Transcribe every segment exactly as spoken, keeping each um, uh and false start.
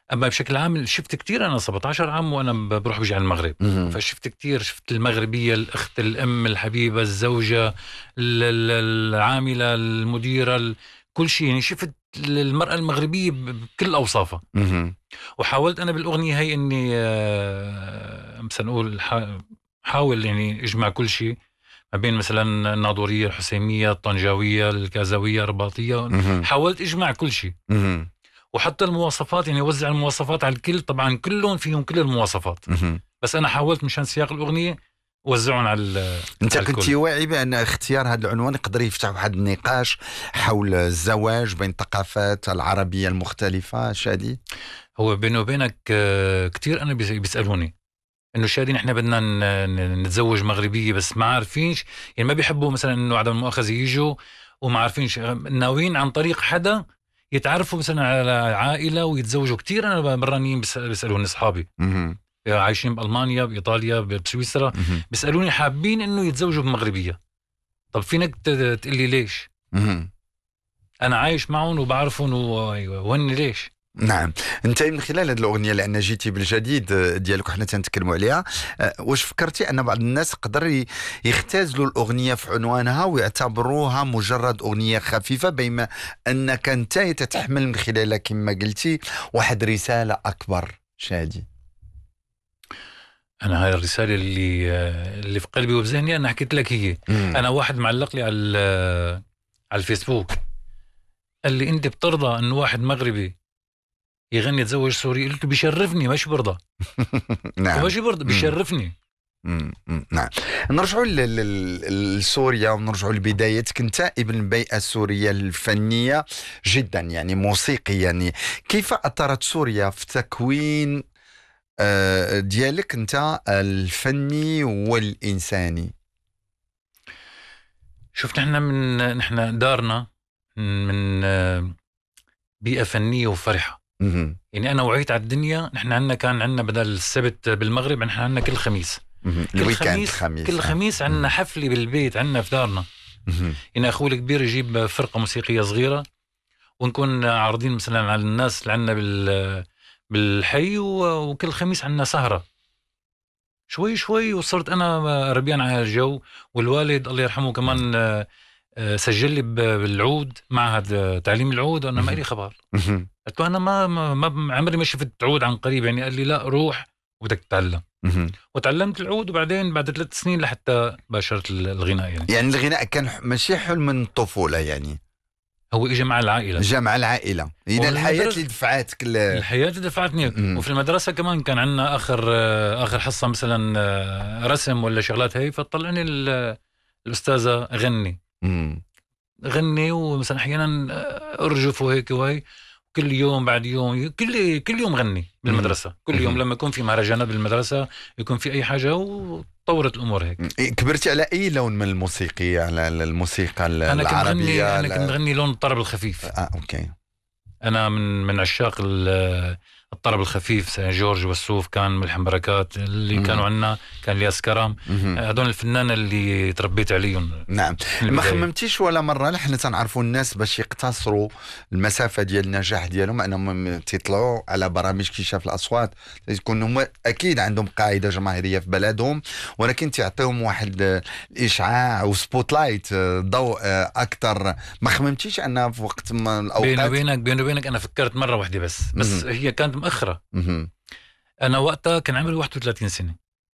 اما بشكل عام شفت كتير، انا سبعتاشر عام وانا ب- بروح بجي على المغرب. مهم. فشفت كتير، شفت المغربيه، الاخت، الام، الحبيبه، الزوجه، ال- ال- العامله، المديره، ال- كل شيء. يعني شفت المراه المغربيه ب- بكل اوصافها. مهم. وحاولت انا بالاغنيه هي اني آه، مثلا نقول حا- حاول يعني اجمع كل شيء ما بين مثلا الناظوريه، الحسيميه، الطنجاويه، الكازاويه، الرباطيه. مهم. حاولت اجمع كل شيء، مهم. وحتى المواصفات يعني وزع المواصفات على الكل. طبعا كلهم فيهم كل المواصفات، مهم. بس انا حاولت مشان سياق الاغنيه وزعهم على ال- انت على كنت الكل. واعي بان اختيار هذا العنوان يقدر يفتح واحد النقاش حول الزواج بين الثقافات العربيه المختلفه شادي؟ هو بيني وبينك آه، كتير انا بيس- بيسالوني انه شادي نحن بدنا ن- ن- نتزوج مغربيه، بس ما عارفينش. يعني ما بيحبوا مثلا انه عدم المؤاخذه يجوا وما عارفينش، ناويين عن طريق حدا يتعرفوا مثلا على عائله ويتزوجوا. كتير انا برانيين بيسالوني اصحابي مهم. عايشين بألمانيا، بإيطاليا، بسويسرا، مهم. بيسألوني حابين إنه يتزوجوا بمغربية. طب فينك ت- تقول لي ليش؟ مهم. أنا عايش معهم وبعرفهم وهن ليش؟ نعم. انت من خلال هذه الاغنيه لان جيتي بالجديد ديالك وحنا تنتكلموا عليها، أه، واش فكرتي ان بعض الناس قدر ي- يختزلوا الاغنيه في عنوانها ويعتبروها مجرد اغنيه خفيفه، بينما انك انت تتحمل من خلالها كما قلتي واحد رساله اكبر شادي؟ أنا هاي الرسالة اللي اللي في قلبي وفي ذهني أنا حكيت لك هي. مم. أنا واحد معلق لي على على الفيسبوك قال لي أنت بترضى إنه واحد مغربي يغني يتزوج سوري؟ قلت له بيشرفني، مش برضى. نعم. وماشي برضى، بيشرفني. مم. مم. نعم. نرجعوا ل- ل- لسوريا ونرجعوا لبدايتك. انت ابن البيئة السورية الفنية جدا، يعني موسيقي. يعني كيف أثرت سوريا في تكوين آه، ديالك انت الفني والإنساني؟ شفت نحن من نحن دارنا من آه، بيئة فنية وفرحة. مهم. يعني أنا وعيت على الدنيا. نحن عنا كان عنا بدل السبت بالمغرب، نحن عنا كل خميس. مهم. كل الويكاند خميس الخميس. كل آه. خميس مهم. عنا حفلة بالبيت عنا في دارنا. مهم. يعني أخوي الكبير يجيب فرقة موسيقية صغيرة، ونكون عارضين مثلا على الناس اللي عنا بال بالحي، و- وكل خميس عنا سهرة. شوي شوي وصرت أنا ربيان على الجو. والوالد الله يرحمه كمان آه، آه، سجل لي ب- بالعود، معهد آه، تعليم العود، وأنا ما مهم. لي خبر. مهم. قلت له أنا ما, ما, ما عمري ما شفت عود عن قريب. يعني قال لي لا، روح وبدك تتعلم. مهم. وتعلمت العود، وبعدين بعد ثلاث سنين لحتى باشرت الغناء. يعني يعني الغناء كان ح- ماشي حلم من الطفولة، يعني هو اجى مع العائله. جمع العائلة، إذا الحياة اللي دفعتك ل... الحياه دفعتني. مم. وفي المدرسه كمان كان عندنا اخر آه، اخر حصه مثلا آه، رسم ولا شغلات هي، فطلعني ال- الاستاذه غني مم. غني ومثلا احيانا آه، ارجف وهيك وهي. كل يوم بعد يوم، كل كل يوم غني بالمدرسه. كل يوم مم. لما يكون في مهرجانات بالمدرسه، يكون في اي حاجه، وطورت الامور هيك. مم. كبرتي على أي لون من الموسيقى؟ على الموسيقى انا كنت غني العربية؟ انا كنت غني لون الطرب الخفيف. آه، أوكي. أنا من من عشاق ال- الطرب الخفيف. سان جورج وسوف كان من الحمركات اللي مم. كانوا عندنا. كان الياس كرام. مهم. هذول الفنان اللي تربيت عليهم. نعم. من ما البداية. خممتيش ولا مرة؟ نحن تنعرفوا الناس باش يقتصروا المسافة ديال النجاح ديالهم أنهم تيطلعوا على برامج كشاف الأصوات، يكون هما أكيد عندهم قاعدة جماهيرية في بلدهم، ولكن تعطيهم واحد آه، الإشعاع وسبوت لايت، آه، ضوء آه، أكثر. ما خممتيش أن في وقت من بيني الأوقات؟ وبينك بيني وبينك أنا فكرت مرة واحدة بس بس مهم. هي كانت مؤخرة. مهم. أنا وقتها كان عمري واحد وثلاثين سنة.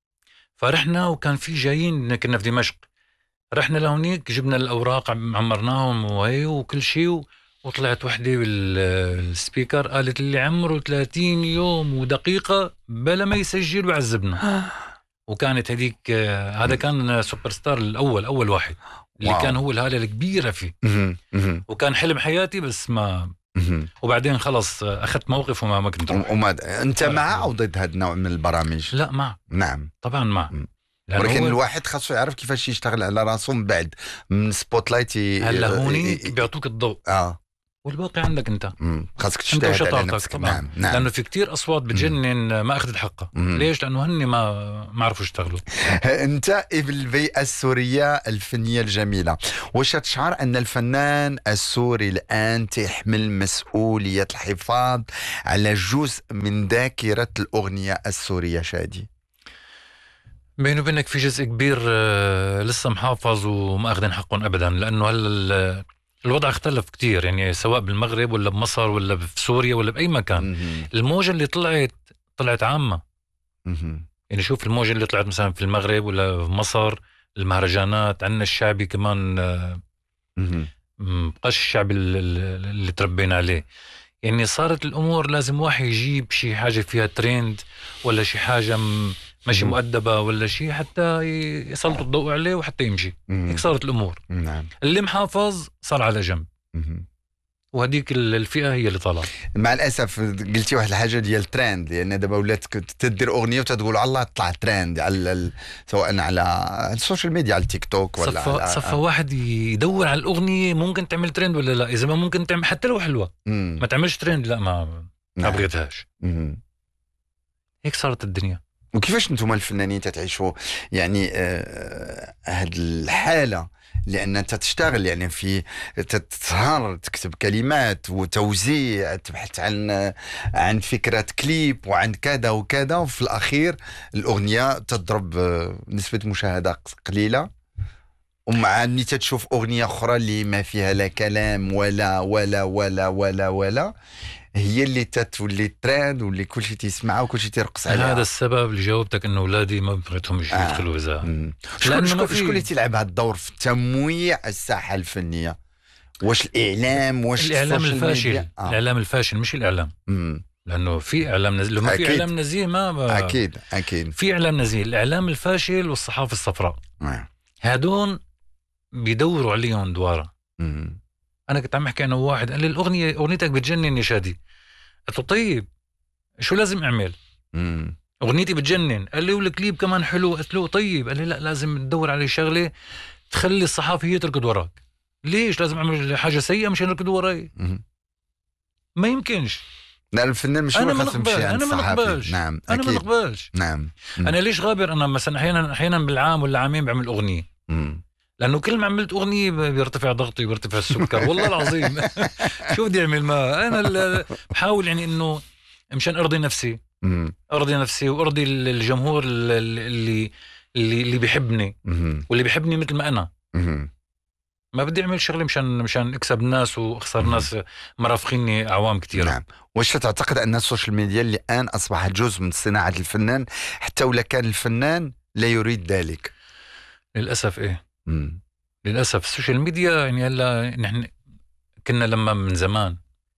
فرحنا وكان في جايين، كنا في دمشق. رحنا لهونيك، جبنا الأوراق، عم- عمرناهم وهي وكل شيء، و... وطلعت وحدة بالسبيكر قالت اللي عمره ثلاثين يوم ودقيقة بلا ما يسجل ويعذبنا. وكانت هذيك آه، هذا كان سوبر ستار الأول، أول واحد اللي واو. كان هو الهالة الكبيرة فيه. مهم. مهم. وكان حلم حياتي، بس ما. مهم. وبعدين خلص آه، أخذت موقف وما ما كنت أروح. وما أنت آه. مع أو ضد هذا النوع من البرامج؟ لا، مع. نعم. طبعا مع. مم. لأن ولكن هو الواحد خاصه يعرف كيفاش يشتغل على راسه من بعد من سبوت لايت. هلا هوني بيعطوك الضوء. اه والباقي عندك انت، مم. خاصك انت تجتهد على وشطارتك نفسك. طبعا. نعم نعم. لانه في كتير اصوات بتجنن ما اخذت حقها. مم. ليش؟ لانه هن ما ما عرفوا يشتغلوا. انت ابن البيئة السورية الفنية الجميلة، وش تشعر ان الفنان السوري الان تحمل مسؤولية الحفاظ على جزء من ذاكرة الاغنية السورية شادي؟ بيني وبينك في جزء كبير آه، لسه محافظ وما اخذين حقهم ابدا، لانه هلا الوضع اختلف كتير، يعني سواء بالمغرب ولا بمصر ولا في سوريا ولا باي مكان. مهم. الموجة اللي طلعت طلعت عامة. مهم. يعني شوف الموجة اللي طلعت مثلا في المغرب ولا في مصر، المهرجانات عندنا الشعبي كمان آه، مهم. مبقاش الشعب اللي, اللي تربينا عليه. يعني صارت الأمور لازم واحد يجيب شي حاجة فيها ترند ولا شي حاجة م- ماشي مهم. مؤدبة ولا شي حتى ي- يسلطوا الضوء عليه وحتى يمشي. مهم. هيك صارت الأمور. نعم. اللي محافظ صار على جنب، مهم. وهديك ال- الفئة هي اللي طالعة. مع الاسف قلتي واحد الحاجه ديال ترند، لان دابا ولات كت- تدير اغنيه وتقول الله تطلع ترند على ال... سواء على السوشيال ميديا، على التيك توك ولا صفى على صفى واحد يدور على الأغنية ممكن تعمل ترند ولا لا. إذا ما ممكن تعمل حتى لو حلوة مم. ما تعملش ترند، لا ما ما نعم. بغيتهاش. مم. هيك صارت الدنيا. وكيفاش انتم الفنانين تتعيشوا يعني آه هاد الحاله؟ لان انت تشتغل يعني في تتسهر تكتب كلمات وتوزيع، تبحث عن عن فكره كليب وعن كذا وكذا، وفي الاخير الاغنيه تضرب آه، نسبه مشاهده قليله، ومع اني تتشوف اغنيه اخرى اللي ما فيها لا كلام ولا ولا ولا ولا ولا هي اللي تتولي ترند واللي كل شيء تسمعها وكل شيء ترقص عليها. هذا السبب اللي جاوبتك انه اولادي ما بغيتهم آه. يدخلوا اذا مم. شكون لأنه شكون ما في- شكون اللي تلعب هذا الدور في تمويع الساحه الفنيه؟ واش الاعلام؟ واش الاعلام السوشيال الفاشل ميديا؟ آه. الاعلام الفاشل مش الاعلام. مم. لانه في اعلام نزيه، لو ما في أكيد. اعلام نزيه ما ب... اكيد اكيد. في اعلام نزيه. الاعلام الفاشل والصحافه الصفراء آه. هادون بيدوروا عليهم دواره. مم. انا كنت عم احكي انا وواحد قال لي الاغنيه اغنيتك بتجنن يا شادي. قلت له طيب شو لازم اعمل؟ مم. اغنيتي بتجنن. قال لي والكليب كمان حلو. قلت له طيب. قال لي لا لازم تدور على شغله تخلي الصحافه هي تركض وراك. ليش لازم اعمل حاجه سيئه مشان يركضوا وراي؟ مم. ما يمكنش. لا الفنان مش انا هو ما خاص نقبل يمشي عند انا ما الصحافي. نقبلش نعم انا ما اكيد. نقبلش. نعم. مم. انا ليش غابر؟ انا مثلا احيانا احيانا بالعام ولا عامين بعمل اغنيه، مم. لانه كل ما عملت اغنيه بيرتفع ضغطي بيرتفع السكر. والله العظيم. شو بدي اعمل؟ ما انا ال- بحاول يعني انه مشان ارضي نفسي، مم. ارضي نفسي وارضي الجمهور اللي اللي اللي, اللي بيحبني مم. واللي بيحبني مثل ما انا. مم. ما بدي اعمل شغله مشان مشان اكسب ناس واخسر مم. ناس مرافقيني اعوام كثيره. نعم. واش تعتقد ان السوشيال ميديا اللي الان اصبحت جزء من صناعه الفنان، حتى ولا كان الفنان لا يريد ذلك؟ للاسف ايه، مم. للاسف السوشيال ميديا يعني هلا نحن كنا لما من زمان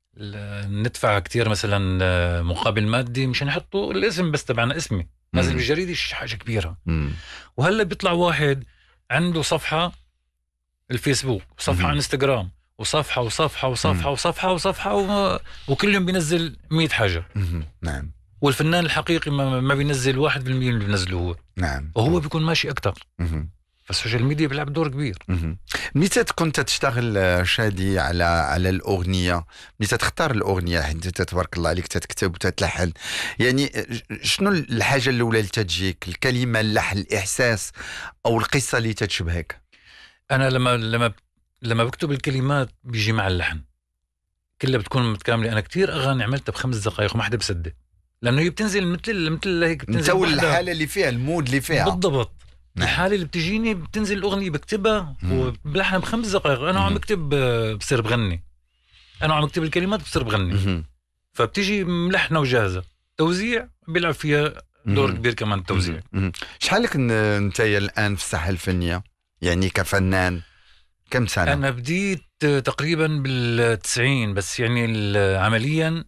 ل- ندفع كتير مثلا آه، مقابل مادي مشان يحطوا الاسم بس تبعنا، اسمي نازل مم. بالجريدة شي حاجة كبيرة. مم. وهلا بيطلع واحد عنده صفحة الفيسبوك وصفحة مم. على انستغرام وصفحة وصفحة وصفحة مم. وصفحة وصفحة وما وكل يوم بينزل مية حاجة. مم. نعم والفنان الحقيقي ما, ما بينزل واحد بالمية اللي بينزله هو، نعم. وهو بيكون ماشي أكتر. مم. فالسوشيال ميديا بيلعب دور كبير. مهم. متى كنت تشتغل آه، شادي على على الاغنيه؟ متى تختار الاغنيه؟ انت تبارك الله عليك تكتب وتتلحن، يعني آه، شنو الحاجه الاولى اللي تجيك؟ الكلمه، اللحن، الاحساس، او القصه اللي تتشبهك؟ أنا لما لما لما بكتب الكلمات بيجي مع اللحن كلها بتكون متكامله. انا كتير اغاني عملتها بخمس دقائق وما حدا بصدق، لانه هي بتنزل مثل مثل هيك انت بتنزل بوحدها. والحاله اللي فيها، المود اللي فيها. بالضبط. نعم. الحاله اللي بتجيني بتنزل الاغنيه بكتبها مم. وبلحن بخمس دقائق. انا مم. عم بكتب آه، بصير بغني، انا عم بكتب الكلمات بصير بغني. مهم. فبتيجي ملحنه وجاهزه. توزيع بيلعب فيها دور مهم. كبير كمان التوزيع. مهم. شحال لك ان- انت الان في الساحه الفنيه يعني كفنان؟ كم سنه؟ انا بديت آه، تقريبا بالتسعين، بس يعني ال- عمليا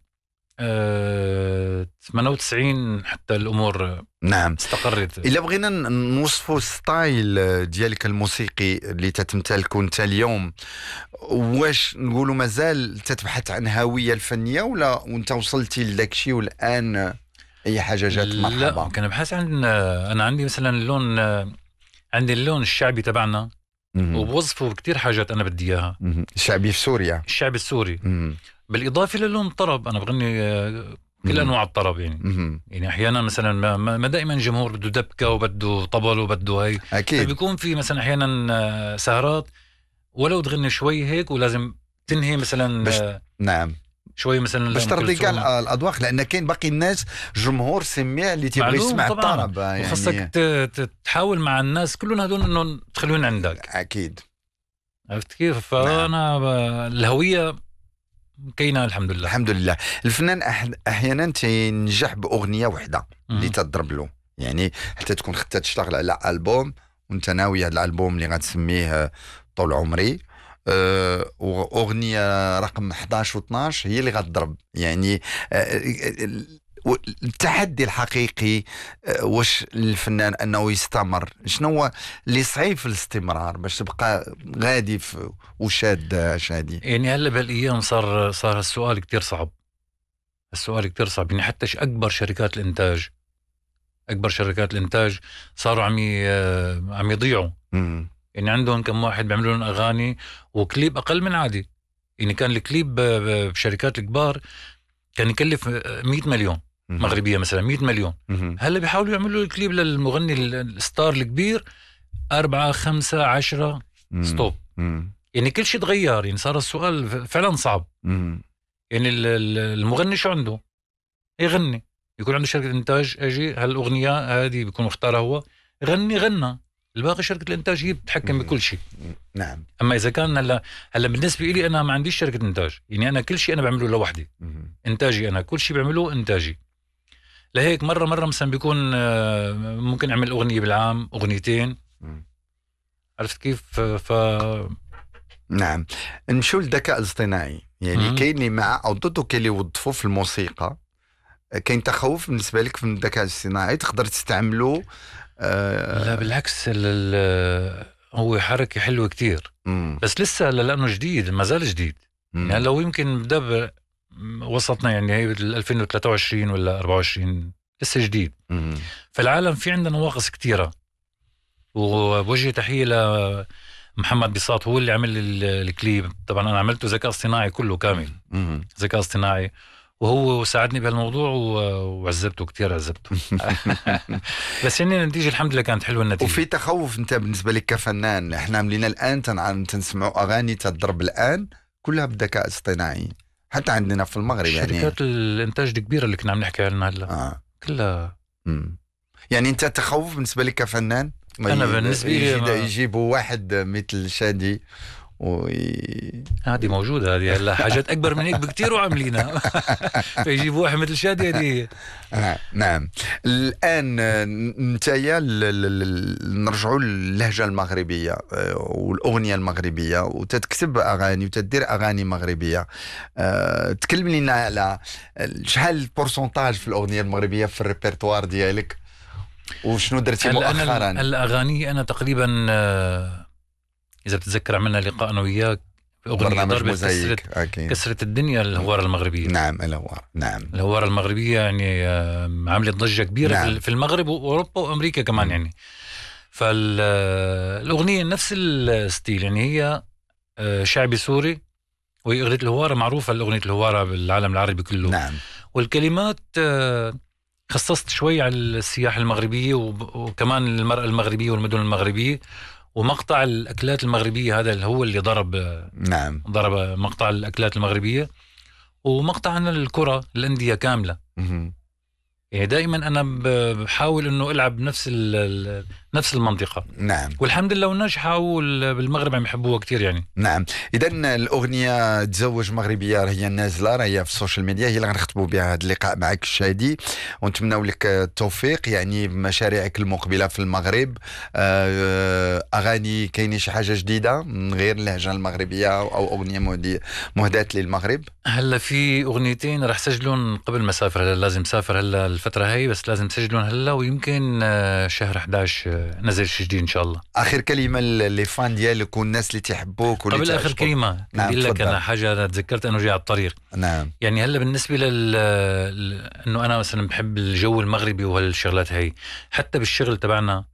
آه، ثمانية وتسعين حتى الامور نعم. استقرت. إلا بغينا نوصفوا ستايل ديالك الموسيقي اللي تتمتلكو انت اليوم، واش نقولوا مازال تتبحث عن هوية الفنية، ولا وانت وصلتي لذاك الشيء والآن أي حاجة جات لا مرحبا؟ كان بحث عن، أنا عندي مثلا اللون، عندي اللون الشعبي تبعنا وبوظفوا كتير حاجات انا بدي اياها. الشعبي في سوريا، الشعب السوري. مم. بالاضافه للون الطرب، انا بغني آه، كل مم. انواع الطرب يعني. مم. يعني احيانا مثلا ما, ما دائما جمهور بده دبكه وبده طبل وبده هي، اكيد فبيكون في مثلا احيانا آه، سهرات ولو تغني شوي هيك ولازم تنهي مثلا باش آه، نعم شوي مثلا باش لأم ترضي كاع كلثوم. الاذواق، لان كاين باقي الناس جمهور سميع اللي تيبغي معلوم يسمع طبعا، الطرب وخاصك يعني. ت- ت- تحاول مع الناس كلهم هدول انه تخلون عندك. اكيد عرفت كيف؟ نعم. فانا ب- الهويه كاينه الحمد لله. الحمد لله. الفنان أح- احيانا تنجح باغنيه وحده اللي مم. تضرب له، يعني حتى تكون خدت تشتغل على البوم وانت ناوي هذا الالبوم اللي غتسميه طول عمري، أه واغنيه رقم احد عشر و اثناش هي اللي غتضرب يعني. أه التحدي الحقيقي أه واش الفنان انه يستمر، شنو هو اللي صعيب في الاستمرار باش تبقى غادي في وشاد شادي؟ يعني هلا بهالايام صار صار هالسؤال كتير صعب. السؤال كتير صعب يعني، حتى ش- اكبر شركات الانتاج اكبر شركات الانتاج صاروا عم ي- آه، عم يضيعوا. مم. يعني عندهم كم واحد بيعملوا لهم اغاني وكليب اقل من عادي. يعني كان الكليب ب- ب- بشركات الكبار كان يكلف آه، مئة مليون مم. مغربيه مثلا، مئة مليون. مم. هلا بيحاولوا يعملوا الكليب للمغني ال- الستار الكبير أربعة خمسة عشرة مم. ستوب. مم. يعني كل شيء تغير، يعني صار السؤال ف- فعلا صعب. مم. يعني ال- ال- المغني شو عنده؟ يغني، يكون عنده شركة إنتاج، أجي هالأغنية هذه بيكون مختارها هو، غني غنى، الباقي شركة الإنتاج هي بتتحكم مم. بكل شيء. نعم. أما إذا كان هلا هلا بالنسبة لي أنا ما عنديش شركة إنتاج، يعني أنا كل شيء أنا بعمله لوحدي، مم. إنتاجي أنا، كل شيء بعمله إنتاجي. لهيك مرة مرة مثلا بيكون آه، ممكن أعمل أغنية بالعام، أغنيتين. مم. عرفت كيف؟ ف نعم. نمشيو للذكاء الاصطناعي، يعني مم. كاين اللي مع او ضده، كاين اللي يوظفوه في الموسيقى. كاين تخوف بالنسبه لك من الذكاء الاصطناعي تقدر تستعمله؟ آه لا بالعكس، ال- ال- هو حركة حلوة كتير، مم. بس لسه لأنه جديد، ما زال جديد. مم. يعني لو يمكن بدا ب- وسطنا، يعني هي بال ألفين وثلاثة وعشرين ولا أربعة وعشرين، لسه جديد. مم. فالعالم في عندنا نواقص كتيرة. وبوجه تحية لمحمد بساط، هو اللي عمل ال- الكليب. طبعا أنا عملته ذكاء اصطناعي كله كامل، مم. ذكاء اصطناعي، وهو ساعدني بهالموضوع و- وعذبته كتير، عذبته. بس يعني النتيجة الحمد لله كانت حلوة النتيجة. وفي تخوف انت بالنسبه لك كفنان؟ احنا عملنا الان تنع- تنسمعوا اغاني تضرب الان كلها بالذكاء الاصطناعي، حتى عندنا في المغرب يعني. شركات الانتاج الكبيرة اللي كنا عم نحكي عنها هلا آه. كلها. مم. يعني انت تخوف بالنسبه لك كفنان؟ ما أنا ي- بالنسبة لي يجي- ما- يجيبوا واحد مثل شادي وي... هذه موجودة، هذه هلا حاجات أكبر من هيك بكتير وعاملينها. فيجيبوا واحد مثل شادي هذه. آه. نعم. الان نتايا نرجعوا للهجه المغربيه آه، والاغنيه المغربيه، وتتكتب اغاني وتدير اغاني مغربيه. أه تكلم لنا على شحال البورسونتاج في الاغنيه المغربيه في الريبرتوار ديالك، وشنو درتي هلا مؤخرا؟ أنا الأغاني أنا تقريبا آه، إذا بتتذكر عملنا لقاء أنا وياك في أغنية برنامج ضربت كسرت موزايك اكيد. كسرت الدنيا، الهوارة المغربية. نعم الهوار. نعم. الهوارة المغربية يعني آه، عملت ضجة كبيرة نعم. في- في المغرب وأوروبا وأمريكا كمان مم. يعني. فالأغنية نفس الستيل، يعني هي آه، شعبي سوري، وهي أغنية الهوارة معروفة، الأغنية الهوارة بالعالم العربي كله. نعم. والكلمات آه، خصصت شوي على السياحة المغربية وب- وكمان المرأة المغربية والمدن المغربية، ومقطع الأكلات المغربية هذا اللي هو اللي ضرب آه، نعم. ضرب مقطع الأكلات المغربية، ومقطع عن الكرة الأندية كاملة. مهم. يعني دائما أنا ب- بحاول إنه ألعب نفس ال- ال- نفس المنطقة، نعم. والحمد لله والناجحة، والمغرب عم يحبوها كتير يعني. نعم. اذا الاغنيه تزوج مغربيه هي نازله، راهي في السوشيال ميديا، هي اللي غنختموا بها هذا اللقاء معك الشادي، ونتمنوا لك التوفيق يعني بمشاريعك المقبله في المغرب. آه، اغاني كاينه شي حاجه جديده من غير اللهجه المغربيه او اغنيه مهدي- مهداه للمغرب؟ هلا في أغنيتين رح سجلون قبل ما أسافر. هلا لازم سافر هلا الفترة هاي، بس لازم سجلون هلا، ويمكن آه، شهر أحد عشر آه، نزل شي جديد إن شاء الله. اخر كلمه للي فان ديالك والناس اللي تحبوك واللي قبل آخر تعجبوك. كلمة نعم، بدي لك تفضل. أنا حاجة أنا تذكرت أنه جاي على الطريق. نعم. يعني هلا بالنسبة لل ل- إنه أنا مثلا بحب الجو المغربي وهالشغلات هاي، حتى بالشغل تبعنا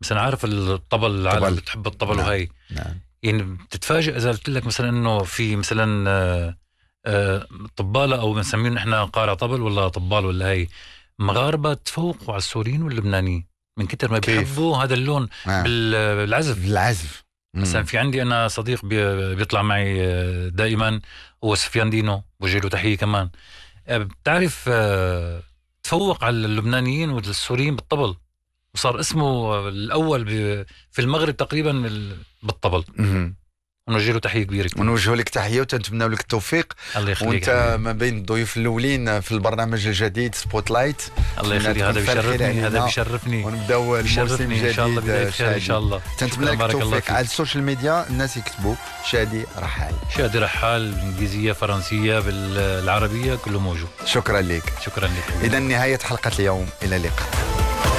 مثلا عارف الطبل، العالم طبل. بتحب الطبل نعم. وهي نعم. يعني بتتفاجئ اذا قلت لك مثلا انه في مثلا آه، آه، طباله او بنسميه نحن قارع طبل ولا طبال ولا هي مغاربه تفوقوا على السوريين واللبنانيين من كتر ما كيف؟ بيحبوا هذا اللون آه. بال- بالعزف. بالعزف. مثلا في عندي انا صديق بي- بيطلع معي آه، دائما، هو سفيان دينو، بوجه له تحيه كمان. آه، بتعرف آه، تفوق على اللبنانيين والسوريين بالطبل، وصار اسمه الاول ب- في المغرب تقريبا ال- بالطبل. مم. ونوجه له تحيه كبيره كتير. ونوجه لك تحيه وتنتمنى لك التوفيق. الله يخليك وانت حبيبي. ما بين الضيوف الاولين في البرنامج الجديد سبوت لايت. الله يخليك، هذا بيشرفني، هذا بيشرفني ونبداو الموسم بيشرفني الجديد ان شاء الله بداية خير ان شاء الله. تنتمنى شكراً، لك بارك الله التوفيق. فيك. على السوشيال ميديا الناس يكتبوا شادي رحال. شادي رحال بالانجليزيه فرنسيه بالعربيه كله موجود. شكرا لك. شكرا لك. اذا نهايه حلقه اليوم، الى اللقاء.